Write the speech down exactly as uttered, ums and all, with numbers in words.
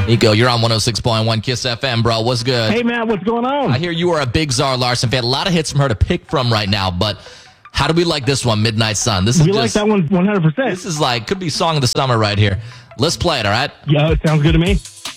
Nico, you're on one oh six point one Kiss F M, bro. What's good? Hey, Matt, what's going on? I hear you are a big Zara Larsson fan. A lot of hits from her to pick from right now, but how do we like this one, Midnight Sun? This is we just, like that one one hundred percent. This is like, could be song of the summer right here. Let's play it, all right? Yeah, it sounds good to me.